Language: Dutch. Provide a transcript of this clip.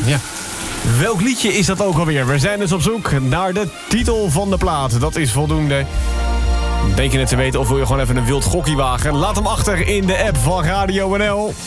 Ja. Welk liedje is dat ook alweer? We zijn dus op zoek naar de titel van de plaat. Dat is voldoende. Denk je het te weten of wil je gewoon even een wild gokkie wagen? Laat hem achter in de app van Radio NL.